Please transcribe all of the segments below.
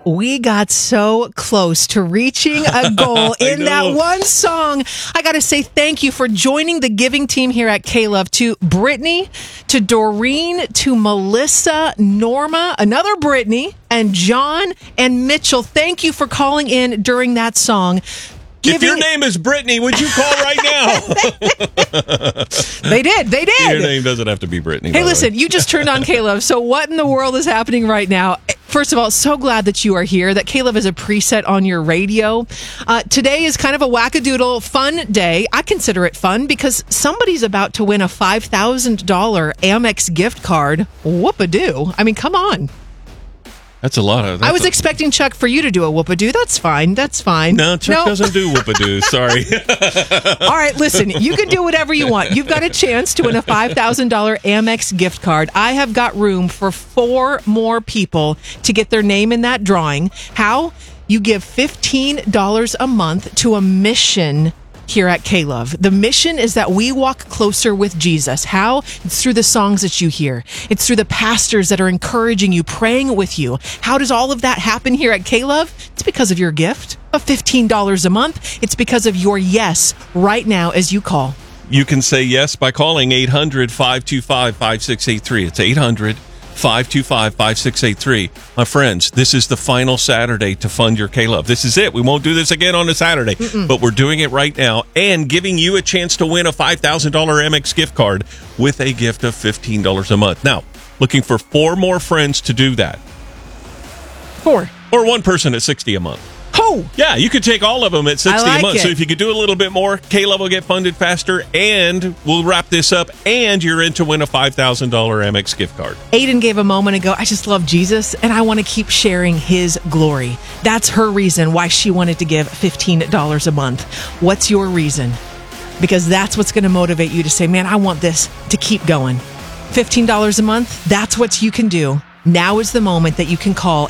We got so close to reaching a goal in that one song. I got to say thank you for joining the giving team here at K-Love, to Brittany, to Doreen, to Melissa, Norma, another Brittany, and John and Mitchell. Thank you for calling in during that song. If your name is Brittany, would you call right now? They did. Your name doesn't have to be Brittany. Hey, listen, you just turned on K-Love. So what in the world is happening right now? First of all, so glad that you are here, that K-Love is a preset on your radio. Today is kind of a wackadoodle fun day. I consider it fun because somebody's about to win a $5,000 Amex gift card. Whoop-a-doo. I mean, come on. That's a lot of... I was expecting, Chuck, for you to do a whoop-a-doo. That's fine. No, Chuck doesn't do whoop-a-doo. Sorry. All right, listen. You can do whatever you want. You've got a chance to win a $5,000 Amex gift card. I have got room for 4 more people to get their name in that drawing. How? You give $15 a month to a mission here at K-Love. The mission is that we walk closer with Jesus. How? It's through the songs that you hear. It's through the pastors that are encouraging you, praying with you. How does all of that happen here at K-Love? It's because of your gift of $15 a month. It's because of your yes right now as you call. You can say yes by calling 800-525-5683. It's 800-525-5683. My friends, this is the final Saturday to fund your K-Love. This is it. We won't do this again on a Saturday, but we're doing it right now and giving you a chance to win a $5,000 Amex gift card with a gift of $15 a month. Now, looking for 4 more friends to do that. 4. Or 1 person at $60 a month. Oh! Yeah, you could take all of them at $60 a month. It. So if you could do a little bit more, K-Love will get funded faster, and we'll wrap this up, and you're in to win a $5,000 Amex gift card. Aiden gave a moment ago, I just love Jesus, and I want to keep sharing his glory. That's her reason why she wanted to give $15 a month. What's your reason? Because that's what's going to motivate you to say, man, I want this to keep going. $15 a month, that's what you can do. Now is the moment that you can call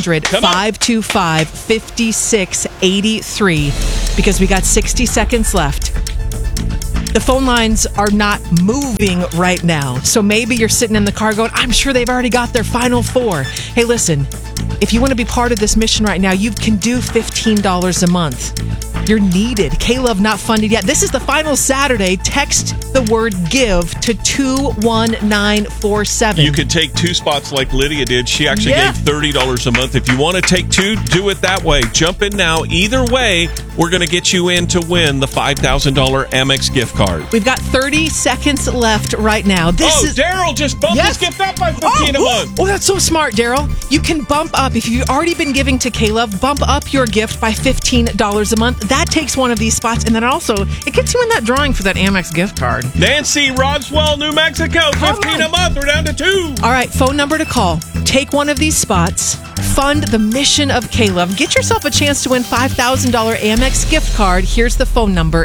800-525-5683 because we got 60 seconds left. The phone lines are not moving right now. So maybe you're sitting in the car going, I'm sure they've already got their final 4. Hey, listen, if you want to be part of this mission right now, you can do $15 a month. You're needed. K-Love not funded yet. This is the final Saturday. Text the word GIVE to 21947. You could take 2 spots like Lydia did. She actually gave $30 a month. If you want to take 2, do it that way. Jump in now. Either way, we're going to get you in to win the $5,000 Amex gift card. We've got 30 seconds left right now. Daryl just bumped his gift up by $15 a month. Oh, that's so smart, Daryl. You can bump up. If you've already been giving to K-Love, bump up your gift by $15 a month. That takes one of these spots, and then also, it gets you in that drawing for that Amex gift card. Nancy, Roswell, New Mexico, $15 a month. We're down to 2. All right, phone number to call. Take one of these spots. Fund the mission of K-Love. Get yourself a chance to win $5,000 Amex gift card. Here's the phone number,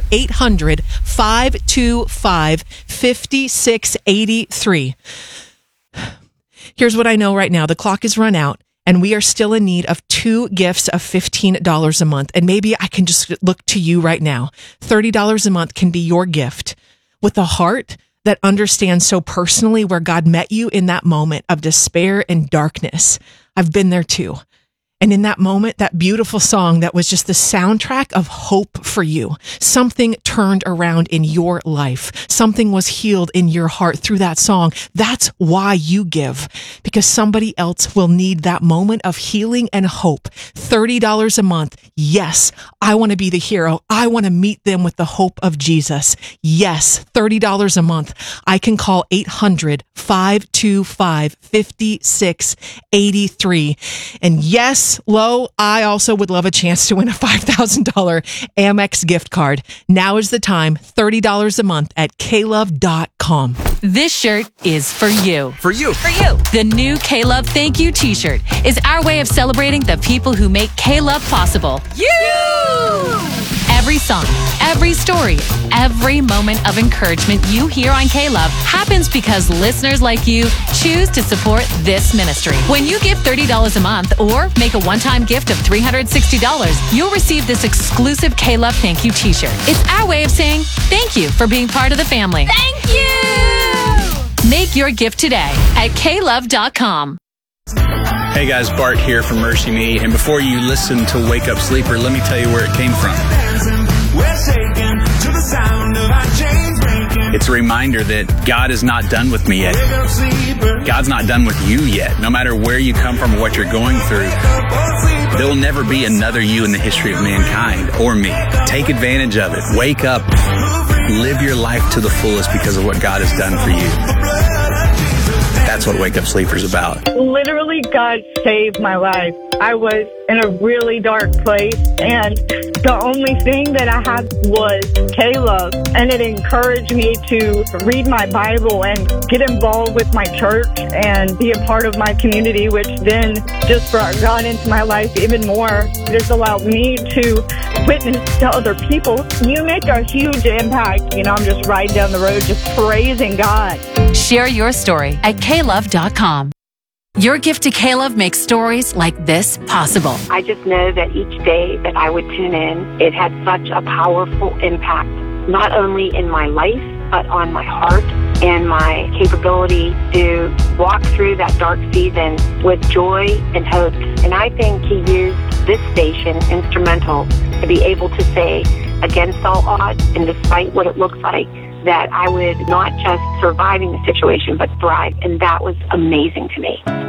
800-525-5683. Here's what I know right now. The clock has run out, and we are still in need of 2 gifts of $15 a month. And maybe I can just look to you right now. $30 a month can be your gift with a heart that understands so personally where God met you in that moment of despair and darkness. I've been there too. And in that moment, that beautiful song that was just the soundtrack of hope for you, something turned around in your life. Something was healed in your heart through that song. That's why you give, because somebody else will need that moment of healing and hope. $30 a month. Yes, I want to be the hero. I want to meet them with the hope of Jesus. Yes, $30 a month. I can call 800-525-5683. And yes, Lo, I also would love a chance to win a $5,000 Amex gift card. Now is the time. $30 a month at klove.com. This shirt is for you. For you. For you. The new K-Love Thank You t-shirt is our way of celebrating the people who make K-Love possible. You! Every song, every story, every moment of encouragement you hear on K-Love happens because listeners like you choose to support this ministry. When you give $30 a month or make a one-time gift of $360, you'll receive this exclusive K-Love Thank You t-shirt. It's our way of saying thank you for being part of the family. Thank you! Make your gift today at klove.com. Hey guys, Bart here from Mercy Me. And before you listen to Wake Up Sleeper, let me tell you where it came from. It's a reminder that God is not done with me yet. God's not done with you yet. No matter where you come from or what you're going through, there will never be another you in the history of mankind or me. Take advantage of it. Wake up. Live your life to the fullest because of what God has done for you. That's what Wake Up Sleeper is about. Literally, God saved my life. I was in a really dark place, and the only thing that I had was K-Love, and it encouraged me to read my Bible and get involved with my church and be a part of my community, which then just brought God into my life even more. It has allowed me to witness to other people. You make a huge impact. You know, I'm just riding down the road just praising God. Share your story at klove.com. Your gift to K-Love makes stories like this possible. I just know that each day that I would tune in, it had such a powerful impact, not only in my life, but on my heart and my capability to walk through that dark season with joy and hope. And I think he used this station instrumental to be able to say, against all odds and despite what it looks like, that I would not just survive in the situation, but thrive. And that was amazing to me.